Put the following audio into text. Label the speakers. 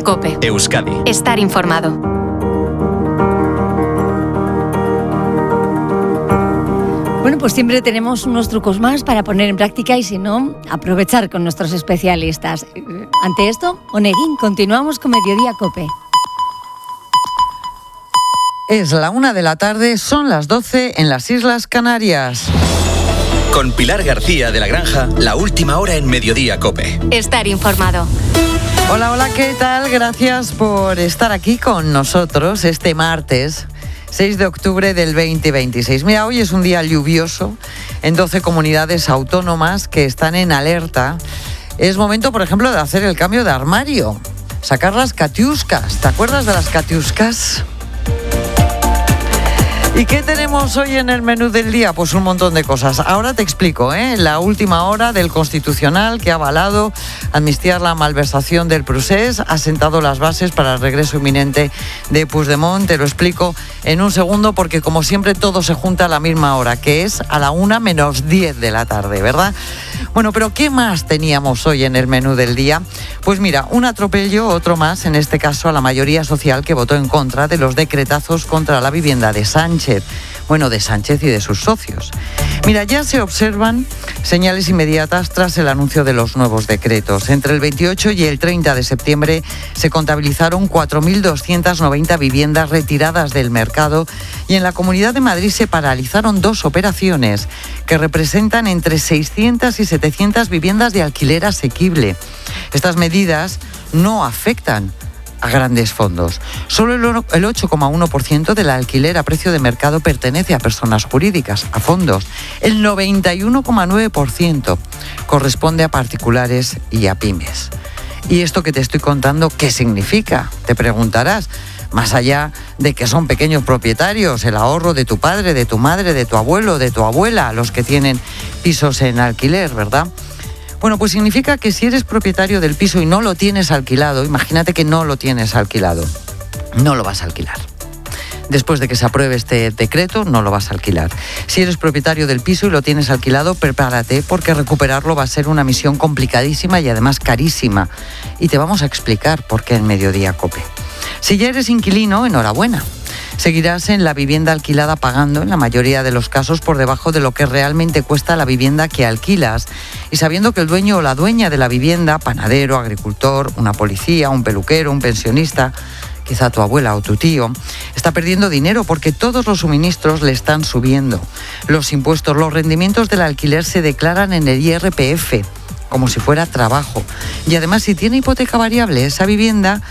Speaker 1: COPE.
Speaker 2: Euskadi.
Speaker 1: Estar informado.
Speaker 3: Bueno, pues siempre tenemos unos trucos más para poner en práctica y si no, aprovechar con nuestros especialistas. Ante esto, Oneguín, continuamos con Mediodía COPE.
Speaker 4: Es la 1 de la tarde, son las 12 en las Islas Canarias.
Speaker 2: Con Pilar García de la Granja, la última hora en Mediodía COPE.
Speaker 1: Estar informado.
Speaker 4: Hola, ¿qué tal? Gracias por estar aquí con nosotros este martes 6 de octubre del 2026. Mira, hoy es un día lluvioso en 12 comunidades autónomas que están en alerta. Es momento, por ejemplo, de hacer el cambio de armario, sacar las catiuscas. ¿Te acuerdas de las catiuscas? ¿Y qué tenemos hoy en el menú del día? Pues un montón de cosas. Ahora te explico, la última hora del Constitucional que ha avalado amnistiar la malversación del Procés, ha sentado las bases para el regreso inminente de Puigdemont. Te lo explico en un segundo porque, como siempre, todo se junta a la misma hora, que es a la 1:10 de la tarde, ¿verdad? Bueno, pero ¿qué más teníamos hoy en el menú del día? Pues mira, un atropello, otro más, en este caso a la mayoría social que votó en contra de los decretazos contra la vivienda de Sánchez. Bueno, de Sánchez y de sus socios. Mira, ya se observan señales inmediatas tras el anuncio de los nuevos decretos. Entre el 28 y el 30 de septiembre se contabilizaron 4.290 viviendas retiradas del mercado y en la Comunidad de Madrid se paralizaron 2 operaciones que representan entre 600 y 700 viviendas de alquiler asequible. Estas medidas no afectan a grandes fondos. Solo el 8,1% del alquiler a precio de mercado pertenece a personas jurídicas, a fondos. El 91,9% corresponde a particulares y a pymes. ¿Y esto que te estoy contando qué significa? Te preguntarás. Más allá de que son pequeños propietarios, el ahorro de tu padre, de tu madre, de tu abuelo, de tu abuela, los que tienen pisos en alquiler, ¿verdad? Bueno, pues significa que si eres propietario del piso y no lo tienes alquilado, imagínate que no lo tienes alquilado, no lo vas a alquilar. Después de que se apruebe este decreto, no lo vas a alquilar. Si eres propietario del piso y lo tienes alquilado, prepárate porque recuperarlo va a ser una misión complicadísima y además carísima. Y te vamos a explicar por qué en Mediodía COPE. Si ya eres inquilino, enhorabuena. Seguirás en la vivienda alquilada pagando, en la mayoría de los casos, por debajo de lo que realmente cuesta la vivienda que alquilas y sabiendo que el dueño o la dueña de la vivienda, panadero, agricultor, una policía, un peluquero, un pensionista, quizá tu abuela o tu tío, está perdiendo dinero porque todos los suministros le están subiendo. Los impuestos, los rendimientos del alquiler se declaran en el IRPF como si fuera trabajo. Y además, si tiene hipoteca variable esa vivienda,